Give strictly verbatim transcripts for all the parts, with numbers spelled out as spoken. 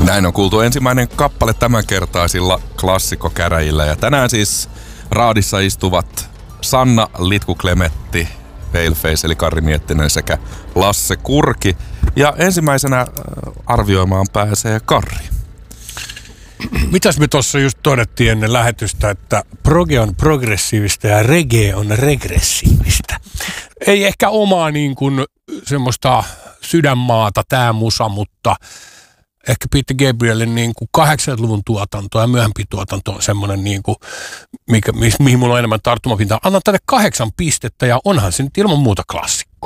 Näin on kuultu ensimmäinen kappale tämänkertaisilla klassikkokäräjillä. Ja tänään siis raadissa istuvat Sanna Litku-Klemetti, Paleface eli Karri Miettinen sekä Lasse Kurki. Ja ensimmäisenä arvioimaan pääsee Karri. Mitäs me tuossa just todettiin ennen lähetystä, että proge on progressiivista ja reggae on regressiivistä. Ei ehkä omaa niin kuin semmoista sydänmaata tää musa, mutta ehkä Peter Gabrielin niin kuin kahdeksankymmentäluvun tuotanto ja myöhempi tuotanto on semmoinen, niin kuin, mikä, mihin mulla on enemmän tarttumapintaa. Annan tälle kahdeksan pistettä ja onhan se nyt ilman muuta klassikko.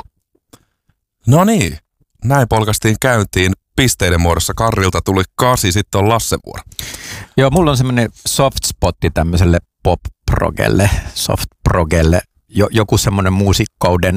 No niin, näin polkastiin käyntiin. Pisteiden muodossa Karrilta tuli kasi, sitten on Lasse vuoro. Joo, mulla on semmoinen soft spotti tämmöiselle pop-progelle, soft-progelle. Jo, joku semmoinen muusikkouden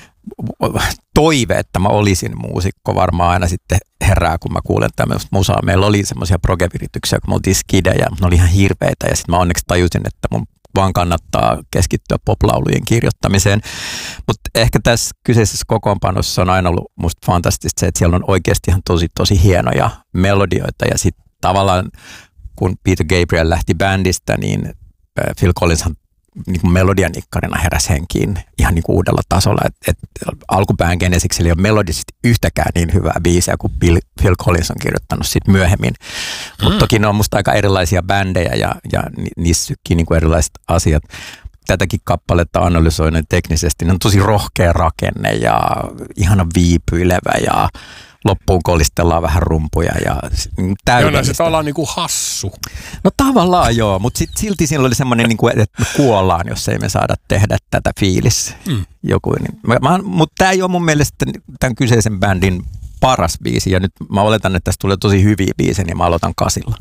toive, että mä olisin muusikko varmaan aina sitten herää, kun mä kuulen tämmöistä musaa. Meillä oli semmoisia progevirityksiä, kun me oltiin skidejä, ne oli ihan hirveitä ja sitten mä onneksi tajusin, että mun vaan kannattaa keskittyä poplaulujen kirjoittamiseen. Mutta ehkä tässä kyseisessä kokoonpanossa on aina ollut musta fantastista se, että siellä on oikeasti ihan tosi tosi hienoja melodioita ja sitten tavallaan kun Peter Gabriel lähti bändistä, niin Phil Collinshan niin kuin melodianikkarina heräsi henkiin ihan niin kuin uudella tasolla. Et, et alkupään Genesiksellä ei ole melodisesti yhtäkään niin hyvää biisiä kuin Bill, Phil Collins on kirjoittanut sit myöhemmin. Mm. Mutta toki ne on musta aika erilaisia bändejä ja, ja niissä sykkii niin kuin erilaiset asiat. Tätäkin kappaletta analysoinen teknisesti. Ne on tosi rohkea rakenne ja ihana viipyilevä ja loppuun kolistellaan vähän rumpuja ja täydellistä. Joo, se ollaan niinku hassu. No tavallaan joo, mutta sit, silti siinä oli semmoinen, niinku, että me kuollaan, jos ei me saada tehdä tätä fiilis. Mm. Joku, niin, mutta tämä ei ole mun mielestä tämän kyseisen bändin paras biisi ja nyt mä oletan, että tästä tulee tosi hyviä biisejä, niin mä aloitan kasilla.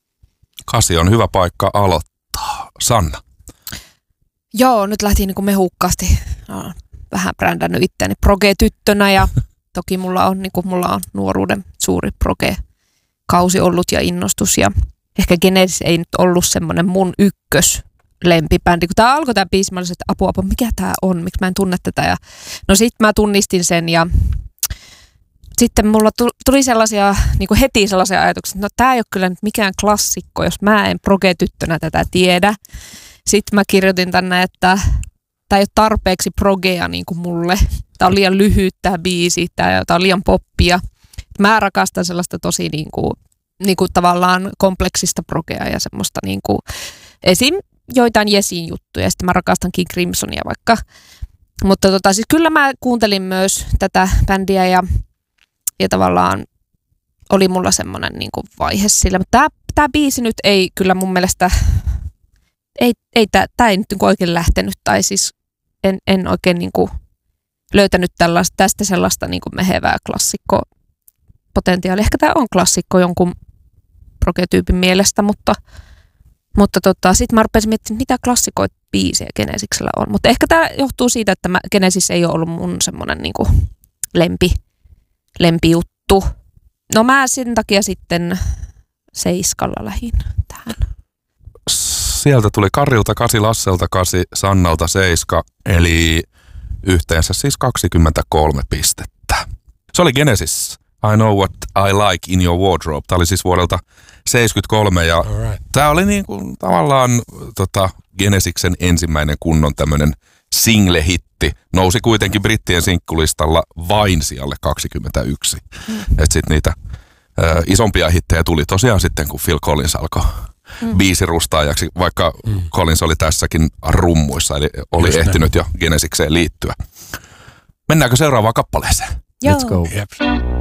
Kasi on hyvä paikka aloittaa. Sanna. Joo, nyt lähti niinku mehukkaasti. No, vähän brändännyt itseäni proge-tyttönä ja toki mulla on, niin kuin mulla on nuoruuden suuri proge-kausi ollut ja innostus. Ja ehkä Genesis ei nyt ollut semmoinen mun ykkös lempibändi. Kun tää alkoi tää biisi, mä olisin, että apua, apua, mikä tää on, miksi mä en tunne tätä. Ja no sit mä tunnistin sen ja sitten mulla tuli sellaisia, niin kuin heti sellaisia ajatuksia, että no tää ei ole kyllä nyt mikään klassikko, jos mä en proge-tyttönä tätä tiedä. Sitten mä kirjoitin tänne, että tää ei ole tarpeeksi progea niin kuin mulle. Tää on liian lyhyt tää biisi, tää on liian poppia. Mä rakastan sellaista tosi niin kuin, niin kuin tavallaan kompleksista progea ja semmoista niin kuin, esim. Joitain Yesin juttuja. Sitten mä rakastan King Crimsonia vaikka. Mutta tota, siis kyllä mä kuuntelin myös tätä bändiä ja, ja tavallaan oli mulla semmoinen niin kuin vaihe sillä. Mutta tää, tää biisi nyt ei kyllä mun mielestä, ei, ei tää, tää ei nyt niin kuin oikein lähtenyt tai siis en, en oikein niin kuin löytänyt tällaista, tästä sellaista niin kuin mehevää klassikkopotentiaalia. Ehkä tämä on klassikko jonkun proge-tyypin mielestä, mutta, mutta tota, sitten mä rupesin miettimään, mitä klassikoita biisejä Genesiksellä on. Mutta ehkä tämä johtuu siitä, että mä, Genesis ei ole ollut mun semmoinen niin kuin lempi, lempijuttu. No mä sen takia sitten seiskalla lähin tähän. Sieltä tuli Karilta kasi, Lasselta kasi, Sannalta seiska, eli yhteensä siis kaksikymmentäkolme pistettä. Se oli Genesis. I Know What I Like in Your Wardrobe. Tämä oli siis vuodelta seitsemänkymmentäkolme ja right. Tämä oli niin kuin tavallaan tota, Genesiksen ensimmäinen kunnon tämmöinen single-hitti. Nousi kuitenkin brittien sinkkulistalla vain sijalle kaksikymmentäyksi. Mm. Että sitten niitä ö, isompia hittejä tuli tosiaan sitten, kun Phil Collins alkoi mm. biisirustaajaksi, vaikka mm. Collins oli tässäkin rummuissa, eli oli Just ehtinyt näin. jo Genesikseen liittyä. Mennäänkö seuraavaan kappaleeseen? Joo. Let's go. Yep.